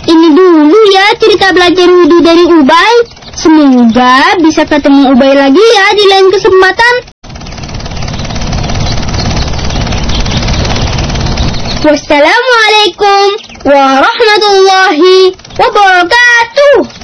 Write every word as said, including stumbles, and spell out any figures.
Ini dulu ya cerita belajar wudhu dari Ubay. Semoga bisa ketemu Ubay lagi ya di lain kesempatan. Wassalamualaikum warahmatullahi wabarakatuh.